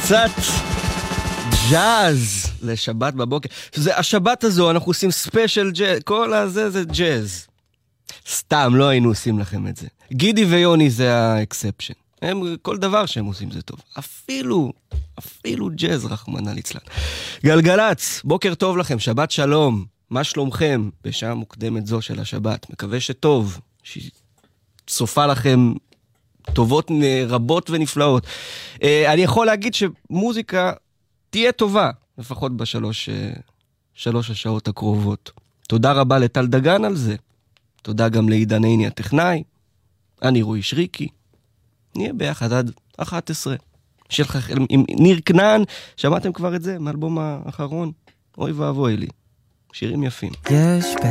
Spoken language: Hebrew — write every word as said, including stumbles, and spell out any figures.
קצת ג'אז לשבת בבוקר. זה, השבת הזו אנחנו עושים ספיישל ג'אז, כל הזה זה ג'אז. סתם, לא היינו עושים לכם את זה. גידי ויוני זה האקספשן. הם, כל דבר שהם עושים זה טוב. אפילו, אפילו ג'אז רחמנא ליצלן. גלגלץ, בוקר טוב לכם, שבת שלום. מה שלומכם בשעה מוקדמת זו של השבת? מקווה שטוב, שסופה לכם טובות רבות ונפלאות. אני יכול להגיד שמוזיקה תהיה טובה, לפחות בשלוש שלוש השעות הקרובות. תודה רבה לטל דגן על זה. תודה גם לעידן עיני הטכנאי. אני רועי שריקי. נהיה ביחד עד אחת עשרה. שלך עם ניר כנען, שמעתם כבר את זה מאלבום האחרון? אוי ואבוי לי. שירים יפים. יש